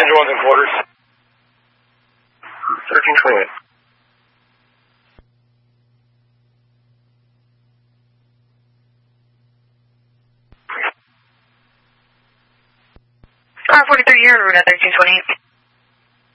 Passenger one's in quarters. 1328. R43, you're on route at 1328.